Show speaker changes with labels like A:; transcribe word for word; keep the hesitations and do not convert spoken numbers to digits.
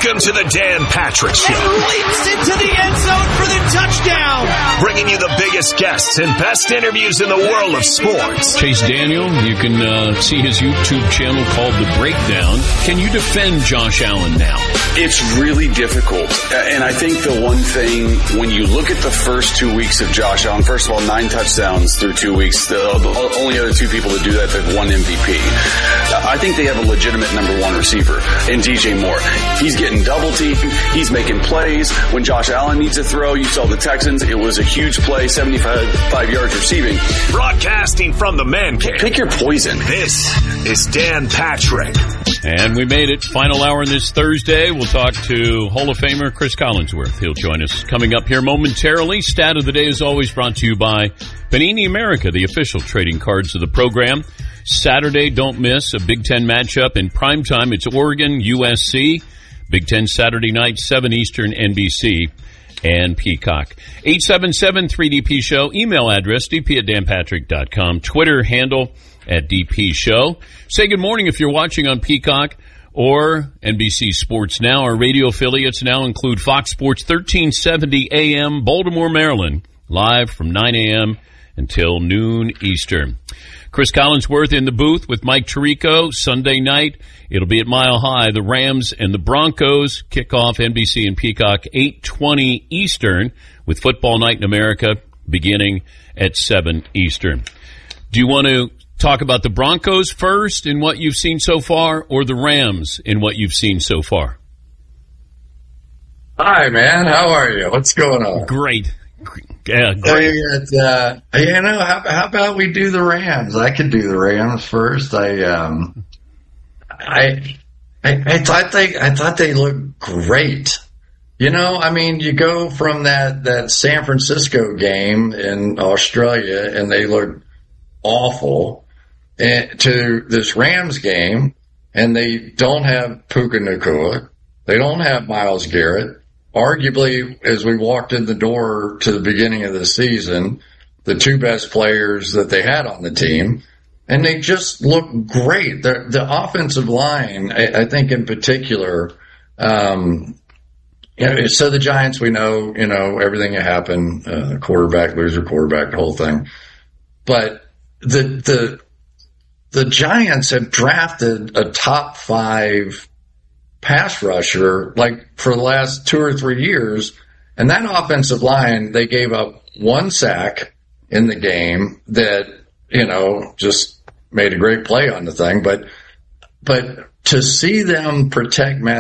A: Welcome to the Dan Patrick Show.
B: And leaps into the end zone for the touchdown.
A: Bringing you the biggest guests and best interviews in the world of sports.
C: Chase Daniel, you can uh, see his YouTube channel called The Breakdown. Can you defend Josh Allen now?
D: It's really difficult. And I think the one thing, when you look at the first two weeks of Josh Allen, first of all, nine touchdowns through two weeks. The, the only other two people to do that that won M V P. I think they have a legitimate number one receiver in D J Moore. He's getting double teamed. He's making plays. When Josh Allen needs to throw, you saw the Texans. It was a huge play, seventy-five yards receiving.
A: Broadcasting from the man cave.
D: Pick your poison.
A: This is Dan Patrick.
C: And we made it. Final hour on this Thursday. We'll talk to Hall of Famer Chris Collinsworth. He'll join us coming up here momentarily. Stat of the day is always brought to you by Panini America, the official trading cards of the program. Saturday, don't miss a Big Ten matchup in primetime. It's Oregon, U S C. Big Ten Saturday night, seven Eastern, N B C and Peacock. eight seven seven three D P Show. Email address, d p at dan patrick dot com. Twitter handle at D P Show. Say good morning if you're watching on Peacock or N B C Sports Now. Our radio affiliates now include Fox Sports thirteen seventy A M, Baltimore, Maryland, live from nine a.m. until noon Eastern. Chris Collinsworth in the booth with Mike Tirico. Sunday night, it'll be at Mile High. The Rams and the Broncos kick off N B C and Peacock eight twenty Eastern with Football Night in America beginning at seven Eastern. Do you want to talk about the Broncos first in what you've seen so far, or the Rams in what you've seen so far?
E: Hi, man. How are you? What's going on?
C: Great. Yeah, great.
E: Hey, uh, you know, how, how about we do the Rams? I could do the Rams first. I, um, I, I, I thought they, I thought they looked great. You know, I mean, you go from that, that San Francisco game in Australia and they look awful, and to this Rams game, and they don't have Puka Nacua. They don't have Myles Garrett. Arguably, as we walked in the door to the beginning of the season, the two best players that they had on the team, and they just look great. The, the offensive line, I, I think in particular, um, you know, so the Giants, we know, you know, everything that happened, uh, quarterback, loser, quarterback, the whole thing. But the, the, the Giants have drafted a top five pass rusher like for the last two or three years. And that offensive line, they gave up one sack in the game that, you know, just made a great play on the thing. But, but to see them protect Matt